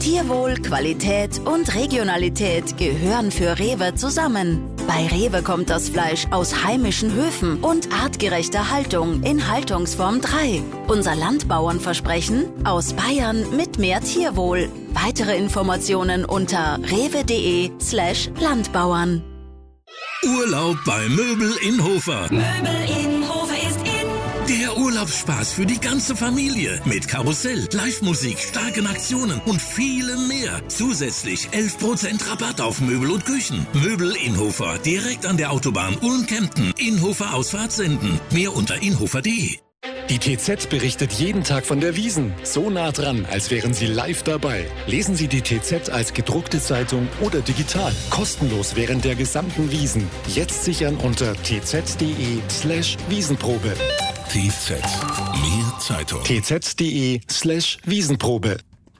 Tierwohl, Qualität und Regionalität gehören für Rewe zusammen. Bei Rewe kommt das Fleisch aus heimischen Höfen und artgerechter Haltung in Haltungsform 3. Unser Landbauernversprechen: aus Bayern mit mehr Tierwohl. Weitere Informationen unter rewe.de/Landbauern. Urlaub bei Möbel in Hofer. Möbel in Hofer ist in. Der Urlaubsspaß für die ganze Familie. Mit Karussell, Live-Musik, starken Aktionen und vielem mehr. Zusätzlich 11% Rabatt auf Möbel und Küchen. Möbel in Hofer. Direkt an der Autobahn Ulm-Kempten. Inhofer Ausfahrt senden. Mehr unter inhofer.de. Die TZ berichtet jeden Tag von der Wiesn. So nah dran, als wären Sie live dabei. Lesen Sie die TZ als gedruckte Zeitung oder digital. Kostenlos während der gesamten Wiesn. Jetzt sichern unter tz.de/Wiesenprobe. TZ. Mehr Zeitung. tz.de/Wiesenprobe.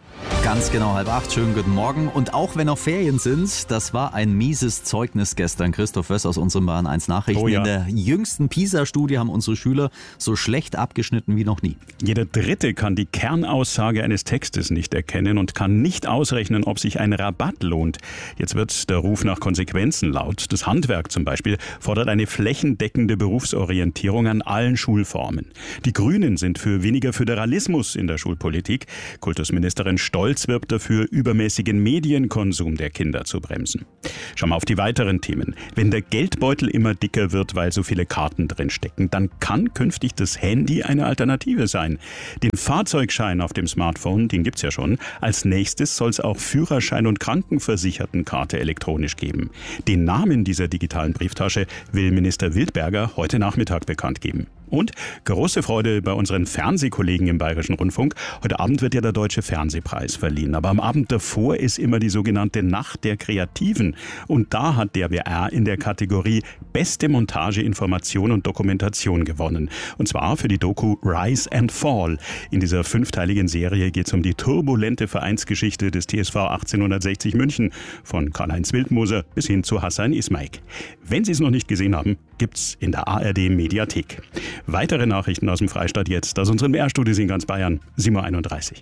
Ganz genau 7:30. Schönen guten Morgen. Und auch wenn noch Ferien sind, das war ein mieses Zeugnis gestern. Christoph Wöss aus unseren Bayern 1 Nachrichten. Oh ja. In der jüngsten PISA-Studie haben unsere Schüler so schlecht abgeschnitten wie noch nie. Jeder Dritte kann die Kernaussage eines Textes nicht erkennen und kann nicht ausrechnen, ob sich ein Rabatt lohnt. Jetzt wird der Ruf nach Konsequenzen laut. Das Handwerk zum Beispiel fordert eine flächendeckende Berufsorientierung an allen Schulformen. Die Grünen sind für weniger Föderalismus in der Schulpolitik. Kultusministerin Stolz wirbt dafür, übermäßigen Medienkonsum der Kinder zu bremsen. Schauen wir auf die weiteren Themen. Wenn der Geldbeutel immer dicker wird, weil so viele Karten drin stecken, dann kann künftig das Handy eine Alternative sein. Den Fahrzeugschein auf dem Smartphone, den gibt's ja schon. Als nächstes soll es auch Führerschein und Krankenversichertenkarte elektronisch geben. Den Namen dieser digitalen Brieftasche will Minister Wildberger heute Nachmittag bekannt geben. Und große Freude bei unseren Fernsehkollegen im Bayerischen Rundfunk. Heute Abend wird ja der Deutsche Fernsehpreis verliehen. Aber am Abend davor ist immer die sogenannte Nacht der Kreativen. Und da hat der WR in der Kategorie Beste Montage, Information und Dokumentation gewonnen. Und zwar für die Doku Rise and Fall. In dieser 5-teiligen Serie geht es um die turbulente Vereinsgeschichte des TSV 1860 München. Von Karl-Heinz Wildmoser bis hin zu Hassan Ismaik. Wenn Sie es noch nicht gesehen haben, gibt's in der ARD Mediathek. Weitere Nachrichten aus dem Freistaat jetzt, aus unseren WR-Studios in ganz Bayern, 7:31 Uhr.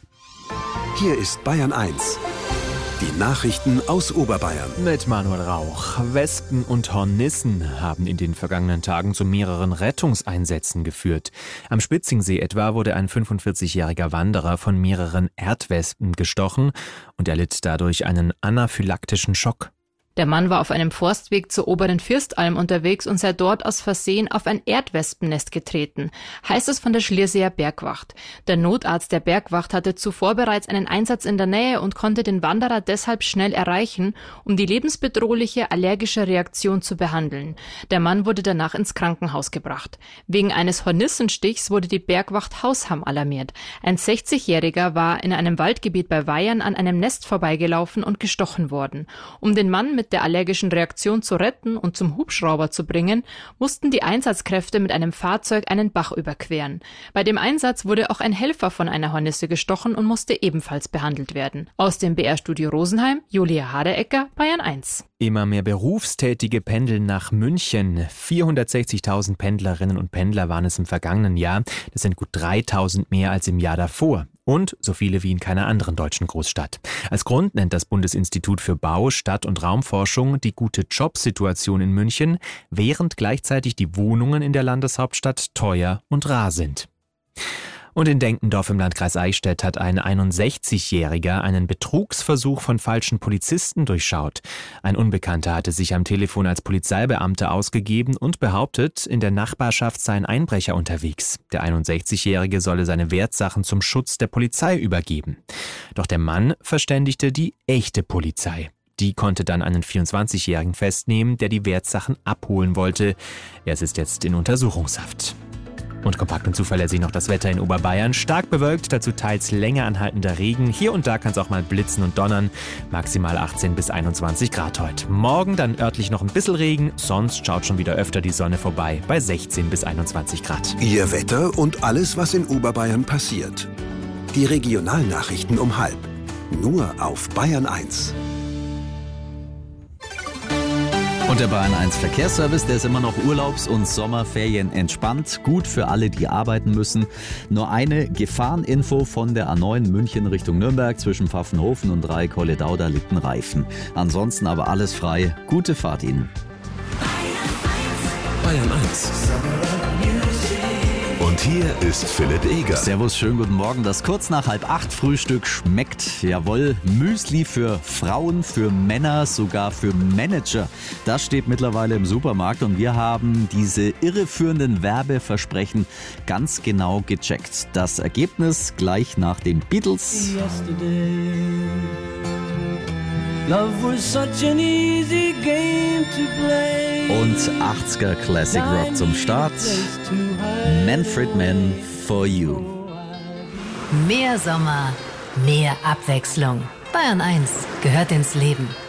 Hier ist Bayern 1. Die Nachrichten aus Oberbayern. Mit Manuel Rauch. Wespen und Hornissen haben in den vergangenen Tagen zu mehreren Rettungseinsätzen geführt. Am Spitzingsee etwa wurde ein 45-jähriger Wanderer von mehreren Erdwespen gestochen und erlitt dadurch einen anaphylaktischen Schock. Der Mann war auf einem Forstweg zur Oberen Fürstalm unterwegs und sei dort aus Versehen auf ein Erdwespennest getreten, heißt es von der Schlierseer Bergwacht. Der Notarzt der Bergwacht hatte zuvor bereits einen Einsatz in der Nähe und konnte den Wanderer deshalb schnell erreichen, um die lebensbedrohliche allergische Reaktion zu behandeln. Der Mann wurde danach ins Krankenhaus gebracht. Wegen eines Hornissenstichs wurde die Bergwacht Hausham alarmiert. Ein 60-Jähriger war in einem Waldgebiet bei Weyern an einem Nest vorbeigelaufen und gestochen worden. Um den Mann mit der allergischen Reaktion zu retten und zum Hubschrauber zu bringen, mussten die Einsatzkräfte mit einem Fahrzeug einen Bach überqueren. Bei dem Einsatz wurde auch ein Helfer von einer Hornisse gestochen und musste ebenfalls behandelt werden. Aus dem BR-Studio Rosenheim, Julia Haderecker, Bayern 1. Immer mehr Berufstätige pendeln nach München. 460.000 Pendlerinnen und Pendler waren es im vergangenen Jahr. Das sind gut 3.000 mehr als im Jahr davor. Und so viele wie in keiner anderen deutschen Großstadt. Als Grund nennt das Bundesinstitut für Bau, Stadt- und Raumforschung die gute Jobsituation in München, während gleichzeitig die Wohnungen in der Landeshauptstadt teuer und rar sind. Und in Denkendorf im Landkreis Eichstätt hat ein 61-Jähriger einen Betrugsversuch von falschen Polizisten durchschaut. Ein Unbekannter hatte sich am Telefon als Polizeibeamter ausgegeben und behauptet, in der Nachbarschaft seien Einbrecher unterwegs. Der 61-Jährige solle seine Wertsachen zum Schutz der Polizei übergeben. Doch der Mann verständigte die echte Polizei. Die konnte dann einen 24-Jährigen festnehmen, der die Wertsachen abholen wollte. Er sitzt jetzt in Untersuchungshaft. Und kompakt und zuverlässig noch das Wetter in Oberbayern. Stark bewölkt, dazu teils länger anhaltender Regen. Hier und da kann es auch mal blitzen und donnern. Maximal 18 bis 21 Grad heute. Morgen dann örtlich noch ein bisschen Regen. Sonst schaut schon wieder öfter die Sonne vorbei bei 16 bis 21 Grad. Ihr Wetter und alles, was in Oberbayern passiert. Die Regionalnachrichten um 12:30. Nur auf Bayern 1. Und der Bayern 1 Verkehrsservice, der ist immer noch Urlaubs- und Sommerferien entspannt. Gut für alle, die arbeiten müssen. Nur eine Gefahreninfo von der A9 München Richtung Nürnberg. Zwischen Pfaffenhofen und Dreieck-Holledau, da liegt ein Reifen. Ansonsten aber alles frei. Gute Fahrt Ihnen. Bayern 1. Und hier ist Philipp Eger. Servus, schönen guten Morgen. Das kurz nach 7:30 Frühstück schmeckt. Jawohl, Müsli für Frauen, für Männer, sogar für Manager. Das steht mittlerweile im Supermarkt und wir haben diese irreführenden Werbeversprechen ganz genau gecheckt. Das Ergebnis gleich nach den Beatles. Love was such an easy game to play. Und 80er Classic Rock zum Start. Manfred Mann, For You. Mehr Sommer, mehr Abwechslung. Bayern 1 gehört ins Leben.